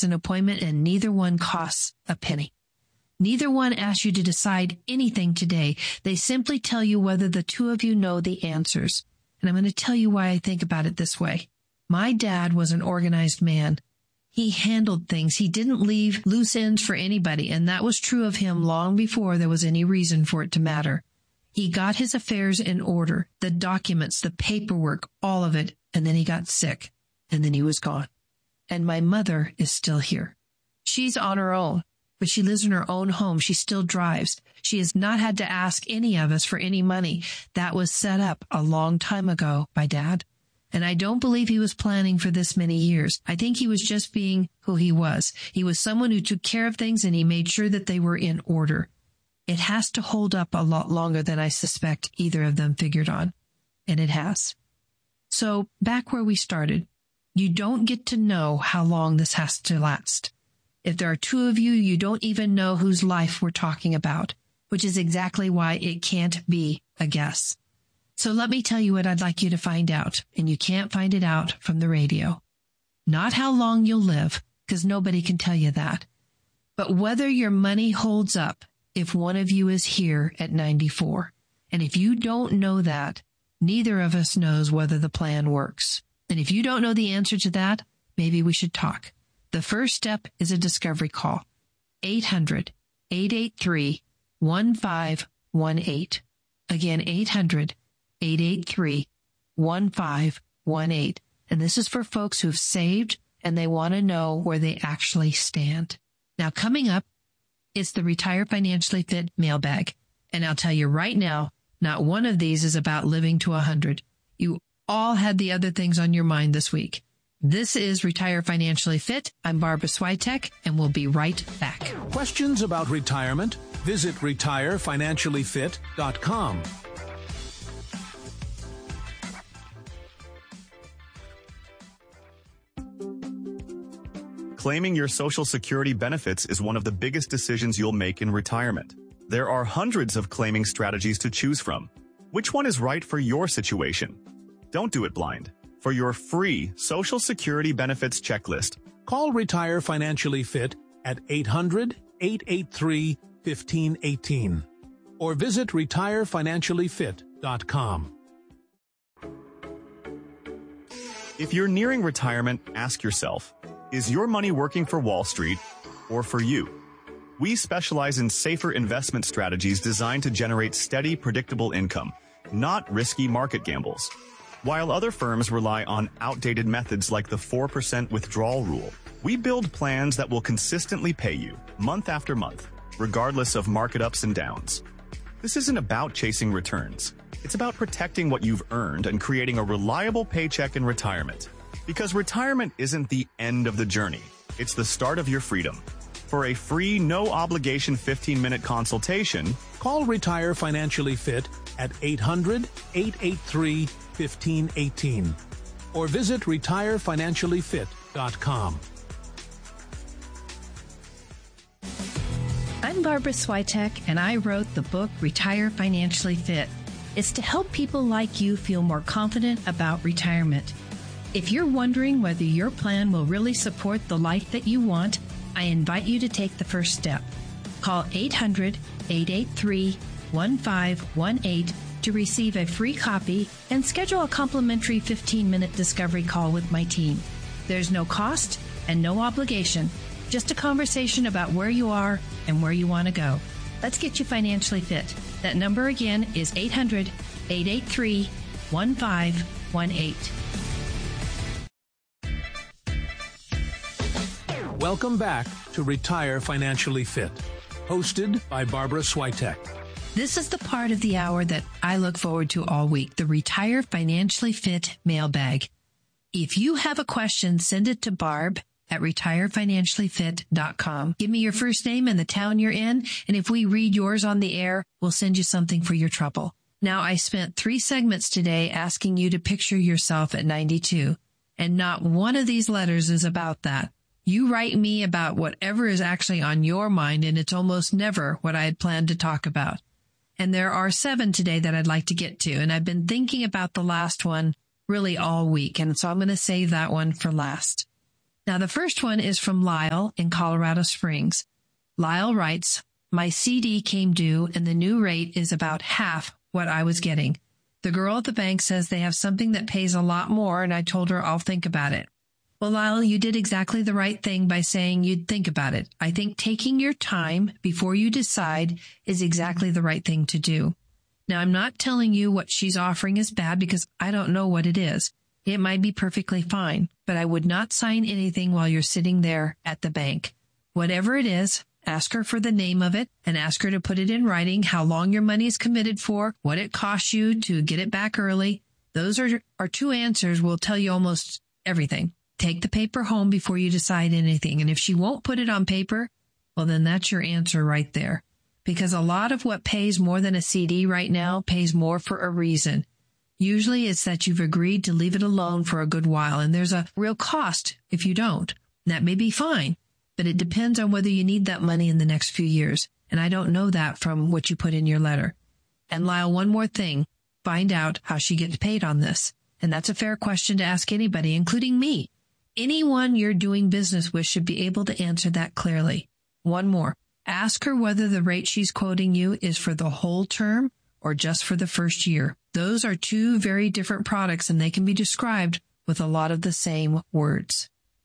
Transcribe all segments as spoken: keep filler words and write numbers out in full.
makes an appointment, and neither one costs a penny. Neither one asks you to decide anything today. They simply tell you whether the two of you know the answers. And I'm going to tell you why I think about it this way. My dad was an organized man. He handled things. He didn't leave loose ends for anybody, and that was true of him long before there was any reason for it to matter. He got his affairs in order, the documents, the paperwork, all of it, and then he got sick, and then he was gone. And my mother is still here. She's on her own, but she lives in her own home. She still drives. She has not had to ask any of us for any money. That was set up a long time ago by Dad. And I don't believe he was planning for this many years. I think he was just being who he was. He was someone who took care of things, and he made sure that they were in order. It has to hold up a lot longer than I suspect either of them figured on. And it has. So back where we started, you don't get to know how long this has to last. If there are two of you, you don't even know whose life we're talking about, which is exactly why it can't be a guess. So let me tell you what I'd like you to find out, and you can't find it out from the radio. Not how long you'll live, because nobody can tell you that, but whether your money holds up if one of you is here at ninety-four. And if you don't know that, neither of us knows whether the plan works. And if you don't know the answer to that, maybe we should talk. The first step is a discovery call. eight hundred, eight eight three, one five one eight. Again, eight hundred, eight eight three, one five one eight. And this is for folks who've saved and they want to know where they actually stand. Now, coming up, it's the Retire Financially Fit mailbag. And I'll tell you right now, not one of these is about living to one hundred. You all had the other things on your mind this week. This is Retire Financially Fit. I'm Barbara Swiatek, and we'll be right back. Questions about retirement? Visit retire financially fit dot com. Claiming your Social Security benefits is one of the biggest decisions you'll make in retirement. There are hundreds of claiming strategies to choose from. Which one is right for your situation? Don't do it blind. For your free Social Security benefits checklist, call Retire Financially Fit at eight hundred, eight eight three, one five one eight or visit retire financially fit dot com. If you're nearing retirement, ask yourself, is your money working for Wall Street or for you? We specialize in safer investment strategies designed to generate steady, predictable income, not risky market gambles. While other firms rely on outdated methods like the four percent withdrawal rule, we build plans that will consistently pay you, month after month, regardless of market ups and downs. This isn't about chasing returns. It's about protecting what you've earned and creating a reliable paycheck in retirement. Because retirement isn't the end of the journey. It's the start of your freedom. For a free, no-obligation fifteen-minute consultation, call Retire Financially Fit at eight hundred, eight eight three, one five one eight or visit retire financially fit dot com. I'm Barbara Swiatek, and I wrote the book Retire Financially Fit. It's to help people like you feel more confident about retirement. If you're wondering whether your plan will really support the life that you want, I invite you to take the first step. Call eight hundred, eight eight three, one five one eight to receive a free copy and schedule a complimentary fifteen-minute discovery call with my team. There's no cost and no obligation, just a conversation about where you are and where you want to go. Let's get you financially fit. That number again is eight hundred, eight eight three, one five one eight. Welcome back to Retire Financially Fit, hosted by Barbara Swiatek. This is the part of the hour that I look forward to all week, the Retire Financially Fit mailbag. If you have a question, send it to Barb at retire financially fit dot com. Give me your first name and the town you're in, and if we read yours on the air, we'll send you something for your trouble. Now, I spent three segments today asking you to picture yourself at ninety-two, and not one of these letters is about that. You write me about whatever is actually on your mind, and it's almost never what I had planned to talk about. And there are seven today that I'd like to get to, and I've been thinking about the last one really all week, and so I'm going to save that one for last. Now, the first one is from Lyle in Colorado Springs. Lyle writes, my C D came due and the new rate is about half what I was getting. The girl at the bank says they have something that pays a lot more, and I told her I'll think about it. Well, Lyle, you did exactly the right thing by saying you'd think about it. I think taking your time before you decide is exactly the right thing to do. Now, I'm not telling you what she's offering is bad because I don't know what it is. It might be perfectly fine, but I would not sign anything while you're sitting there at the bank. Whatever it is, ask her for the name of it and ask her to put it in writing, how long your money is committed for, what it costs you to get it back early. Those are, are two answers will tell you almost everything. Take the paper home before you decide anything. And if she won't put it on paper, well, then that's your answer right there. Because a lot of what pays more than a C D right now pays more for a reason. Usually it's that you've agreed to leave it alone for a good while, and there's a real cost if you don't. That may be fine, but it depends on whether you need that money in the next few years. And I don't know that from what you put in your letter. And Lyle, one more thing. Find out how she gets paid on this. And that's a fair question to ask anybody, including me. Anyone you're doing business with should be able to answer that clearly. One more. Ask her whether the rate she's quoting you is for the whole term or just for the first year. Those are two very different products, and they can be described with a lot of the same words.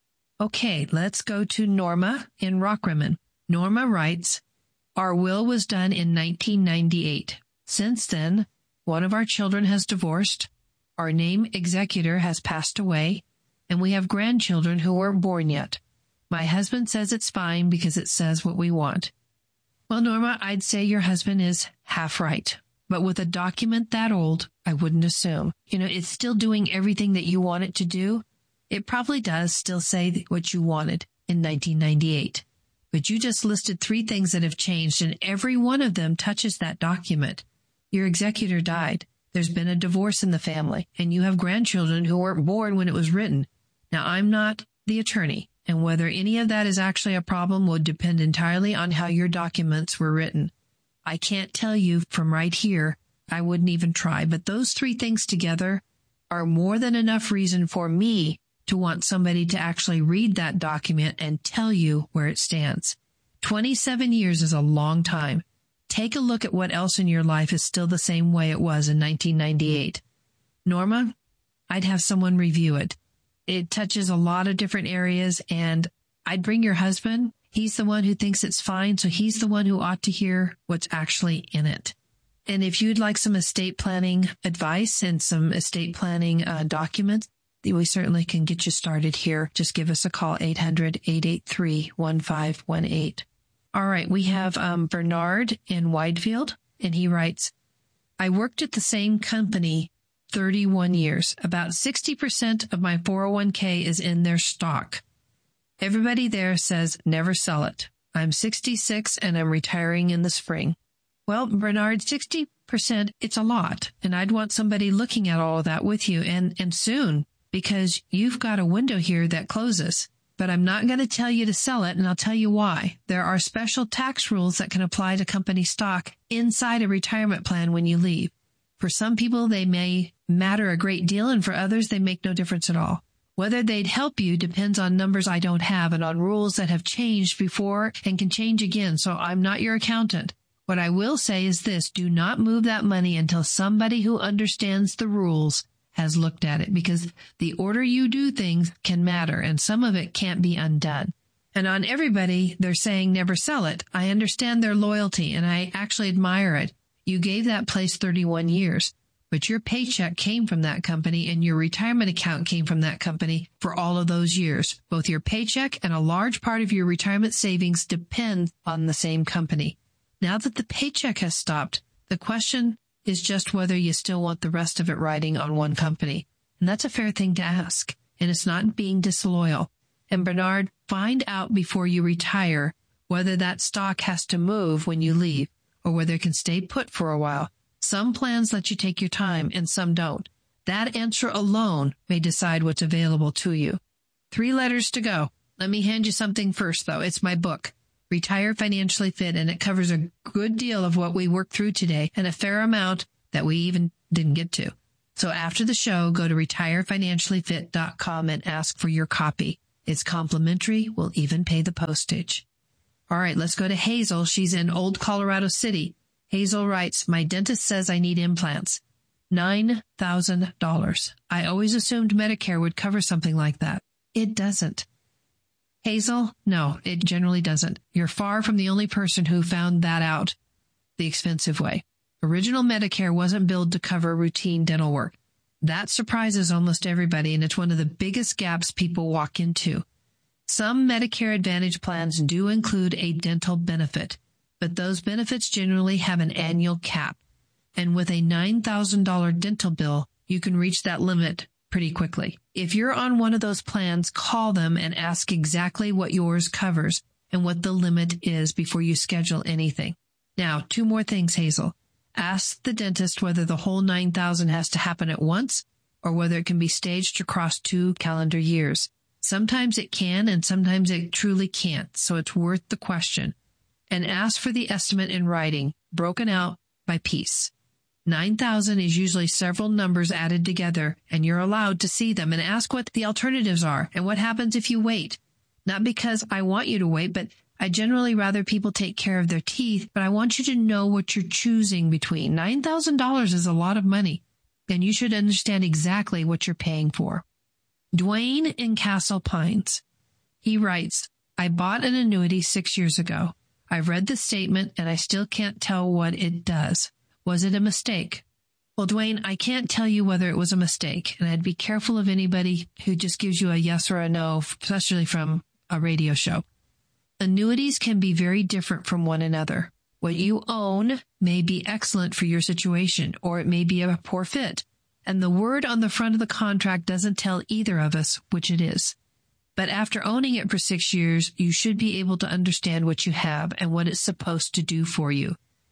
Okay, let's go to Norma in Rockrimmon. Norma writes, our will was done in nineteen ninety-eight. Since then, one of our children has divorced, our named executor has passed away, and we have grandchildren who weren't born yet. My husband says it's fine because it says what we want. Well, Norma, I'd say your husband is half right. But with a document that old, I wouldn't assume. You know, it's still doing everything that you want it to do. It probably does still say what you wanted in nineteen ninety-eight. But you just listed three things that have changed, and every one of them touches that document. Your executor died. There's been a divorce in the family, and you have grandchildren who weren't born when it was written. Now, I'm not the attorney, and whether any of that is actually a problem would depend entirely on how your documents were written. I can't tell you from right here. I wouldn't even try. But those three things together are more than enough reason for me to want somebody to actually read that document and tell you where it stands. twenty-seven years is a long time. Take a look at what else in your life is still the same way it was in nineteen ninety-eight. Norma, I'd have someone review it. It touches a lot of different areas, and I'd bring your husband. He's the one who thinks it's fine, so he's the one who ought to hear what's actually in it. And if you'd like some estate planning advice and some estate planning uh, documents, we certainly can get you started here. Just give us a call, eight hundred, eight eight three, one five one eight. All right, we have um, Bernard in Widefield, and he writes, I worked at the same company thirty-one years. About sixty percent of my four oh one k is in their stock. Everybody there says never sell it. I'm sixty-six and I'm retiring in the spring. Well, Bernard, sixty percent, it's a lot. And I'd want somebody looking at all of that with you and, and soon, because you've got a window here that closes. But I'm not going to tell you to sell it, and I'll tell you why. There are special tax rules that can apply to company stock inside a retirement plan when you leave. For some people, they may matter a great deal, and for others, they make no difference at all. Whether they'd help you depends on numbers I don't have and on rules that have changed before and can change again, so I'm not your accountant. What I will say is this, do not move that money until somebody who understands the rules has looked at it, because the order you do things can matter, and some of it can't be undone. And on everybody, they're saying never sell it. I understand their loyalty, and I actually admire it. You gave that place thirty-one years. But your paycheck came from that company and your retirement account came from that company for all of those years. Both your paycheck and a large part of your retirement savings depend on the same company. Now that the paycheck has stopped, the question is just whether you still want the rest of it riding on one company. And that's a fair thing to ask. And it's not being disloyal. And Bernard, find out before you retire whether that stock has to move when you leave or whether it can stay put for a while. Some plans let you take your time and some don't. That answer alone may decide what's available to you. Three letters to go. Let me hand you something first, though. It's my book, Retire Financially Fit, and it covers a good deal of what we worked through today and a fair amount that we even didn't get to. So after the show, go to retire financially fit dot com and ask for your copy. It's complimentary. We'll even pay the postage. All right, let's go to Hazel. She's in Old Colorado City. Hazel writes, my dentist says I need implants. nine thousand dollars. I always assumed Medicare would cover something like that. It doesn't. Hazel, no, it generally doesn't. You're far from the only person who found that out the expensive way. Original Medicare wasn't billed to cover routine dental work. That surprises almost everybody, and it's one of the biggest gaps people walk into. Some Medicare Advantage plans do include a dental benefit, but those benefits generally have an annual cap. And with a nine thousand dollars dental bill, you can reach that limit pretty quickly. If you're on one of those plans, call them and ask exactly what yours covers and what the limit is before you schedule anything. Now, two more things, Hazel. Ask the dentist whether the whole nine thousand dollars has to happen at once or whether it can be staged across two calendar years. Sometimes it can and sometimes it truly can't, so it's worth the question. And ask for the estimate in writing, broken out by piece. nine thousand is usually several numbers added together, and you're allowed to see them and ask what the alternatives are and what happens if you wait. Not because I want you to wait, but I generally rather people take care of their teeth, but I want you to know what you're choosing between. nine thousand dollars is a lot of money, and you should understand exactly what you're paying for. Dwayne in Castle Pines. He writes, I bought an annuity six years ago. I've read the statement, and I still can't tell what it does. Was it a mistake? Well, Dwayne, I can't tell you whether it was a mistake, and I'd be careful of anybody who just gives you a yes or a no, especially from a radio show. Annuities can be very different from one another. What you own may be excellent for your situation, or it may be a poor fit, and the word on the front of the contract doesn't tell either of us which it is. But after owning it for six years, you should be able to understand what you have and what it's supposed to do for you.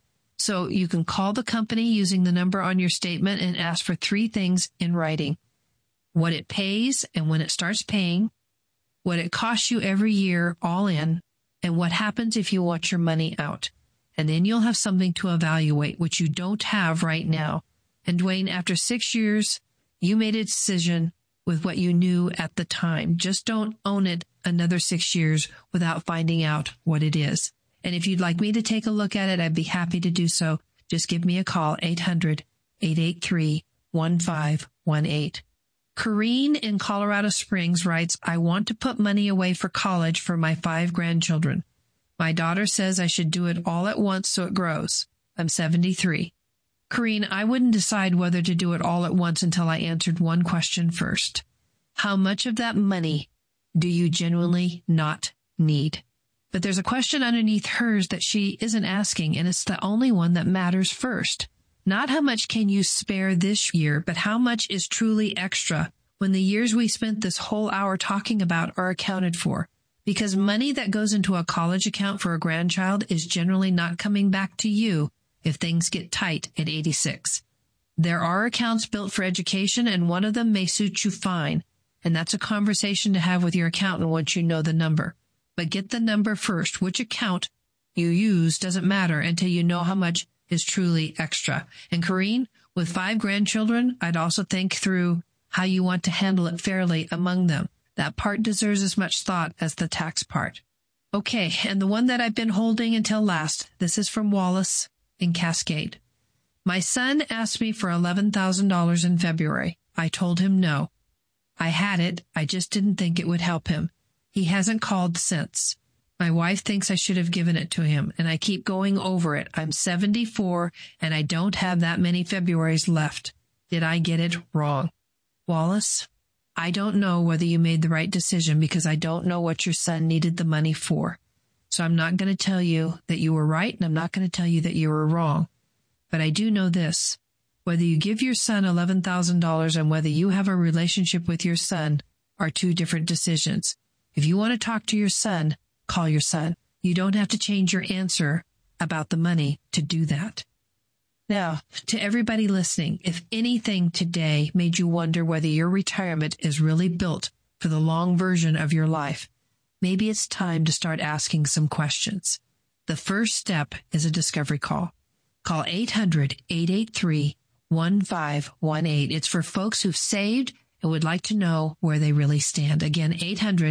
So you can call the company using the number on your statement and ask for three things in writing. What it pays and when it starts paying, what it costs you every year all in, and what happens if you want your money out. And then you'll have something to evaluate, which you don't have right now. And Dwayne, after six years, you made a decision with what you knew at the time. Just don't own it another six years without finding out what it is. And if you'd like me to take a look at it, I'd be happy to do so. Just give me a call, eight hundred, eight eight three, one five one eight. Corrine in Colorado Springs writes, I want to put money away for college for my five grandchildren. My daughter says I should do it all at once so it grows. I'm seventy-three. Corrine, I wouldn't decide whether to do it all at once until I answered one question first. How much of that money do you genuinely not need? But there's a question underneath hers that she isn't asking, and it's the only one that matters first. Not how much can you spare this year, but how much is truly extra when the years we spent this whole hour talking about are accounted for. Because money that goes into a college account for a grandchild is generally not coming back to you if things get tight at eighty-six. There are accounts built for education, and one of them may suit you fine, and that's a conversation to have with your accountant once you know the number. But get the number first. Which account you use doesn't matter until you know how much is truly extra. And Corrine, with five grandchildren, I'd also think through how you want to handle it fairly among them. That part deserves as much thought as the tax part. Okay, and the one that I've been holding until last, this is from Wallace in Cascade. My son asked me for eleven thousand dollars in February. I told him no. I had it, I just didn't think it would help him. He hasn't called since. My wife thinks I should have given it to him, and I keep going over it. I'm seventy-four, and I don't have that many Februarys left. Did I get it wrong? Wallace, I don't know whether you made the right decision because I don't know what your son needed the money for. So I'm not going to tell you that you were right, and I'm not going to tell you that you were wrong. But I do know this. Whether you give your son eleven thousand dollars and whether you have a relationship with your son are two different decisions. If you want to talk to your son, call your son. You don't have to change your answer about the money to do that. Now, to everybody listening, if anything today made you wonder whether your retirement is really built for the long version of your life, maybe it's time to start asking some questions. The first step is a discovery call. Call eight hundred, eight eight three, one five one eight. It's for folks who've saved and would like to know where they really stand. Again, eight hundred,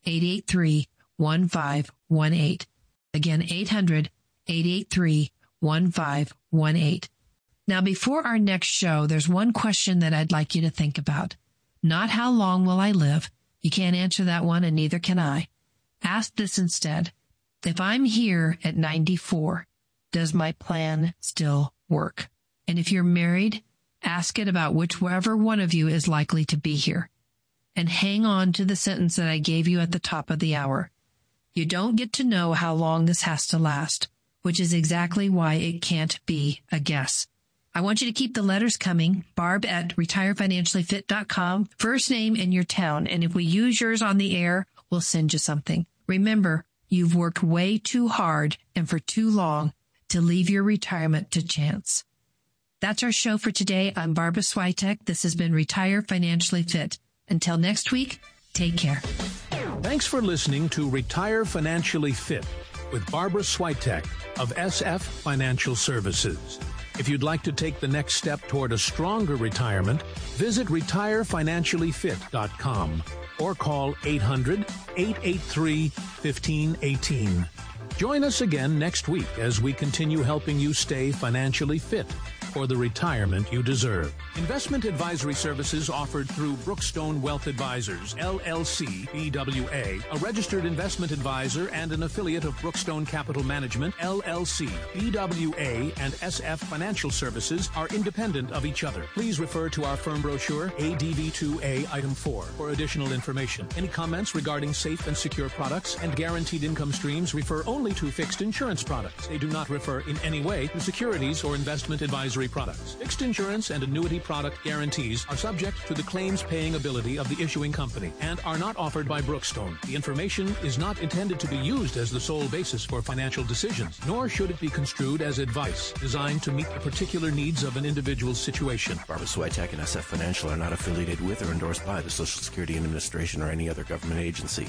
eight eight three, one five one eight. Again, eight hundred, eight eight three, one five one eight. Now, before our next show, there's one question that I'd like you to think about. Not how long will I live? You can't answer that one, and neither can I. Ask this instead. If I'm here at ninety-four, does my plan still work? And if you're married, ask it about whichever one of you is likely to be here. And hang on to the sentence that I gave you at the top of the hour. You don't get to know how long this has to last, which is exactly why it can't be a guess. I want you to keep the letters coming. Barb at retire financially fit dot com, first name and your town. And if we use yours on the air, we'll send you something. Remember, you've worked way too hard and for too long to leave your retirement to chance. That's our show for today. I'm Barbara Switek. This has been Retire Financially Fit. Until next week, take care. Thanks for listening to Retire Financially Fit with Barbara Switek of S F Financial Services. If you'd like to take the next step toward a stronger retirement, visit retire financially fit dot com or call eight hundred, eight eight three, one five one eight. Join us again next week as we continue helping you stay financially fit for the retirement you deserve. Investment advisory services offered through Brookstone Wealth Advisors, L L C, B W A, a registered investment advisor and an affiliate of Brookstone Capital Management, L L C. B W A and S F Financial Services are independent of each other. Please refer to our firm brochure, A D V two A, Item four, for additional information. Any comments regarding safe and secure products and guaranteed income streams refer only to fixed insurance products. They do not refer in any way to securities or investment advisory products. Fixed insurance and annuity product guarantees are subject to the claims-paying ability of the issuing company and are not offered by Brookstone. The information is not intended to be used as the sole basis for financial decisions, nor should it be construed as advice designed to meet the particular needs of an individual's situation. Barbara Switek and S F Financial are not affiliated with or endorsed by the Social Security Administration or any other government agency.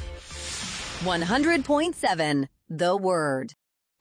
one hundred point seven The Word.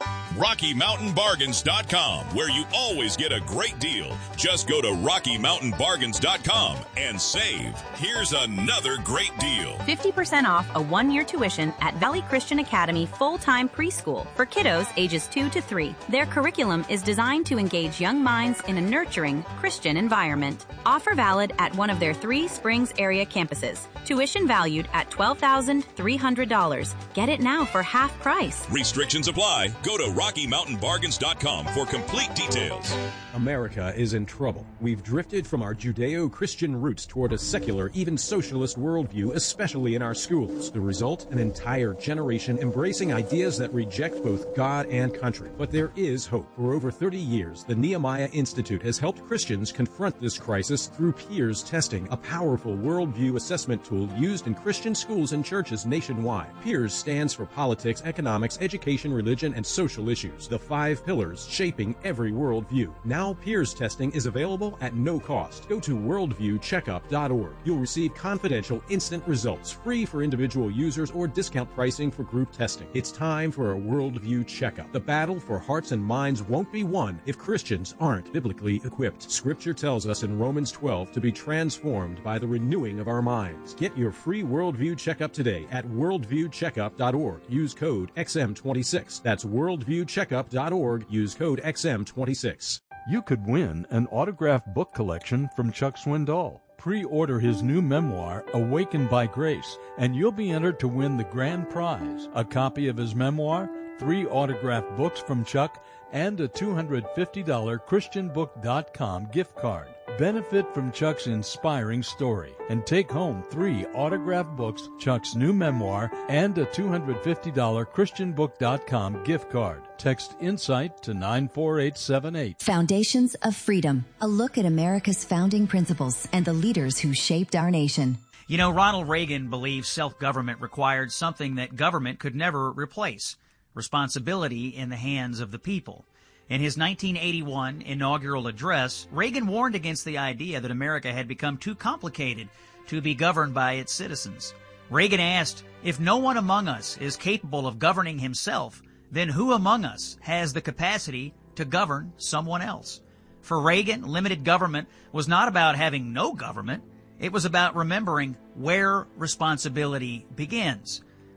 Rocky Mountain Bargains dot com, where you always get a great deal. Just go to Rocky Mountain Bargains dot com and save. Here's another great deal. fifty percent off a one-year tuition at Valley Christian Academy full-time preschool for kiddos ages two to three. Their curriculum is designed to engage young minds in a nurturing Christian environment. Offer valid at one of their three Springs area campuses. Tuition valued at twelve thousand three hundred dollars. Get it now for half price. Restrictions apply. Go to Rocky Mountain Bargains dot com for complete details. America is in trouble. We've drifted from our Judeo-Christian roots toward a secular, even socialist worldview, especially in our schools. The result? An entire generation embracing ideas that reject both God and country. But there is hope. For over thirty years, the Nehemiah Institute has helped Christians confront this crisis through Peers Testing, a powerful worldview assessment tool used in Christian schools and churches nationwide. Peers stands for politics, economics, education, religion, and social issues, the five pillars shaping every worldview. Now Peers Testing is available at no cost. Go to worldview checkup dot org. You'll receive confidential, instant results, free for individual users or discount pricing for group testing. It's time for a worldview checkup. The battle for hearts and minds won't be won if Christians aren't biblically equipped. Scripture tells us in Romans twelve to be transformed by the renewing of our minds. Get your free worldview checkup today at worldview checkup dot org. Use code X M twenty-six. That's worldview checkup dot org. Use code X M twenty-six. You could win an autographed book collection from Chuck Swindoll. Pre-order his new memoir, Awakened by Grace, and you'll be entered to win the grand prize, a copy of his memoir, three autographed books from Chuck, and a two hundred fifty dollars Christian book dot com gift card. Benefit from Chuck's inspiring story and take home three autographed books, Chuck's new memoir, and a two hundred fifty dollars Christian book dot com gift card. Text INSIGHT to nine four eight seven eight. Foundations of Freedom, a look at America's founding principles and the leaders who shaped our nation. You know, Ronald Reagan believed self-government required something that government could never replace: responsibility in the hands of the people. In his nineteen eighty-one inaugural address, Reagan warned against the idea that America had become too complicated to be governed by its citizens. Reagan asked, if no one among us is capable of governing himself, then who among us has the capacity to govern someone else? For Reagan, limited government was not about having no government. It was about remembering where responsibility begins.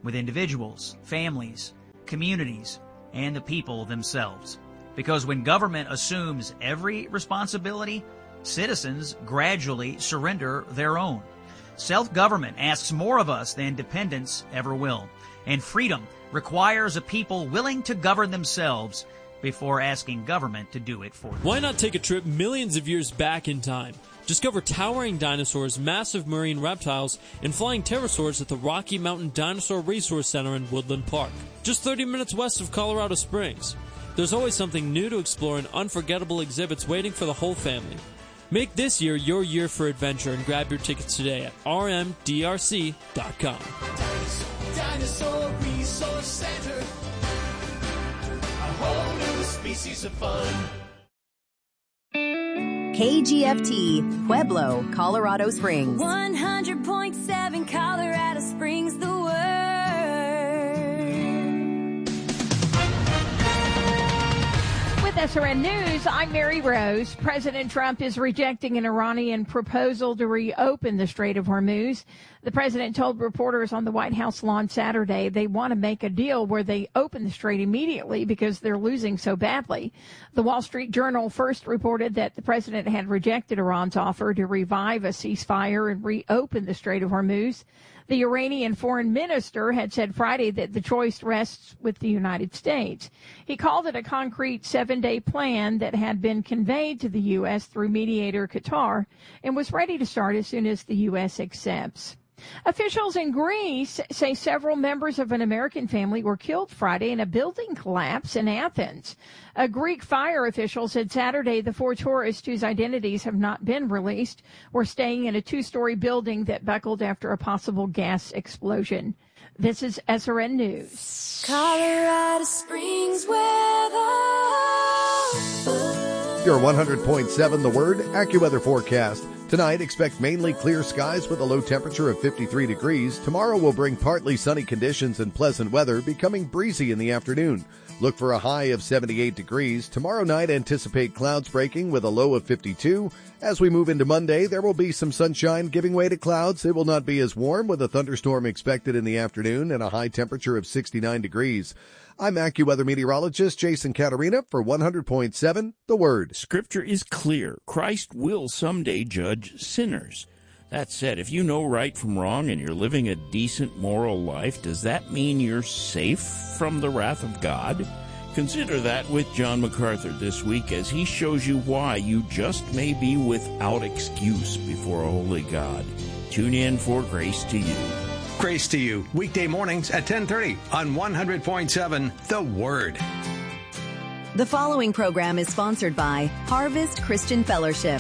with individuals, families, communities, and the people themselves. Because when government assumes every responsibility, citizens gradually surrender their own. Self-government asks more of us than dependence ever will. And freedom requires a people willing to govern themselves before asking government to do it for them. Why not take a trip millions of years back in time? Discover towering dinosaurs, massive marine reptiles, and flying pterosaurs at the Rocky Mountain Dinosaur Resource Center in Woodland Park, just thirty minutes west of Colorado Springs. There's always something new to explore and unforgettable exhibits waiting for the whole family. Make this year your year for adventure and grab your tickets today at r m d r c dot com. Dinosaur, Dinosaur Resource Center, a whole new species of fun. K G F T, Pueblo, Colorado Springs. one hundred point seven Colorado Springs, the word. With S R N News, I'm Mary Rose. President Trump is rejecting an Iranian proposal to reopen the Strait of Hormuz. The president told reporters on the White House lawn Saturday they want to make a deal where they open the strait immediately because they're losing so badly. The Wall Street Journal first reported that the president had rejected Iran's offer to revive a ceasefire and reopen the Strait of Hormuz. The Iranian foreign minister had said Friday that the choice rests with the United States. He called it a concrete seven-day plan that had been conveyed to the U S through mediator Qatar and was ready to start as soon as the U S accepts. Officials in Greece say several members of an American family were killed Friday in a building collapse in Athens. A Greek fire official said Saturday the four tourists whose identities have not been released were staying in a two-story building that buckled after a possible gas explosion. This is S R N News. Colorado Springs weather. Your one hundred point seven The Word AccuWeather forecast. Tonight, expect mainly clear skies with a low temperature of fifty-three degrees. Tomorrow will bring partly sunny conditions and pleasant weather, becoming breezy in the afternoon. Look for a high of seventy-eight degrees. Tomorrow night, anticipate clouds breaking with a low of fifty-two. As we move into Monday, there will be some sunshine giving way to clouds. It will not be as warm, with a thunderstorm expected in the afternoon and a high temperature of sixty-nine degrees. I'm AccuWeather meteorologist Jason Caterina for one hundred point seven The Word. Scripture is clear. Christ will someday judge sinners. That said, if you know right from wrong and you're living a decent moral life, does that mean you're safe from the wrath of God? Consider that with John MacArthur this week as he shows you why you just may be without excuse before a holy God. Tune in for Grace to You. Grace to You, weekday mornings at ten thirty on one hundred point seven The Word. The following program is sponsored by Harvest Christian Fellowship.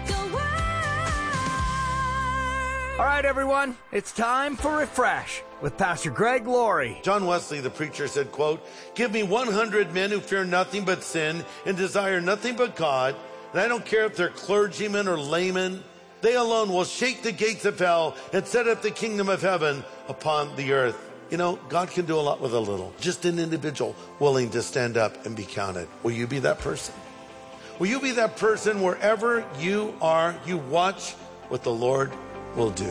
All right, everyone, it's time for Refresh with Pastor Greg Laurie. John Wesley, the preacher, said, quote, "Give me one hundred men who fear nothing but sin and desire nothing but God, and I don't care if they're clergymen or laymen. They alone will shake the gates of hell and set up the kingdom of heaven upon the earth." You know, God can do a lot with a little. Just an individual willing to stand up and be counted. Will you be that person? Will you be that person wherever you are, you watch what the Lord will do?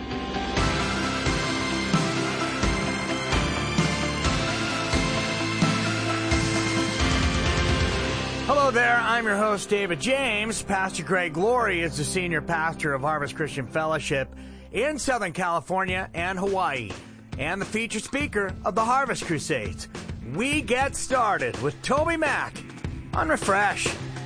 Hello there, I'm your host, David James. Pastor Greg Laurie is the senior pastor of Harvest Christian Fellowship in Southern California and Hawaii, and the featured speaker of the Harvest Crusades. We get started with Toby Mack on Refresh.